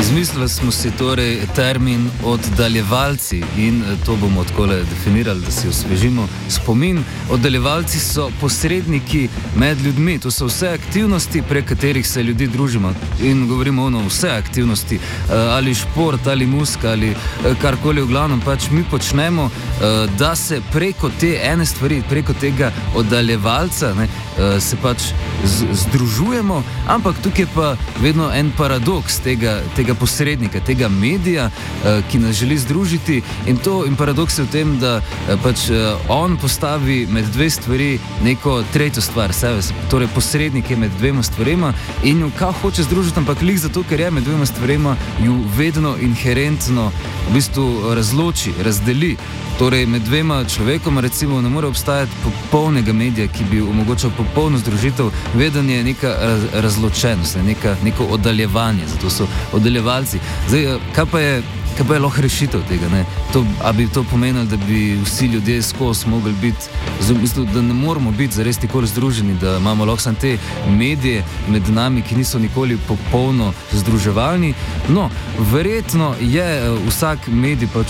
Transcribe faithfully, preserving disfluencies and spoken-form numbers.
Izmislili smo si torej termin oddaljevalci in to bomo takole definirali, da si osvežimo spomin. Oddaljevalci so posredniki med ljudmi. To so vse aktivnosti, prek katerih se ljudi družimo. In govorimo ono vse aktivnosti, ali šport, ali muzika, ali karkoli, v glavnem pač mi počnemo, da se preko te ene stvari, preko tega oddaljevalca, ne, se pač združujemo, ampak tukaj je pa vedno en paradoks tega, tega posrednika, tega medija, ki nas želi združiti, in to in paradoks je v tem, da pač on postavi med dve stvari neko tretjo stvar, sebe, torej posrednik je med dvema stvarema in jo kao hoče združiti, ampak lik zato, ker je med dvema stvarema, ju vedno inherentno v bistvu razloči, razdeli. Torej, med dvema človekoma recimo ne more obstajati popolnega medija, ki bi omogočal popolno združitev, veden je neka razločenost, neka, neko oddaljevanje, zato so oddaljevalci. Zdaj, kaj pa je, kaj pa je lahko rešitev tega, ne? To, a bi to pomenilo, da bi vsi ljudje skozi mogli biti, v bistvu, da ne moramo biti zares nikoli združeni, da imamo lahko samo te medije med nami, ki niso nikoli popolno združevalni. No, verjetno je vsak medij pač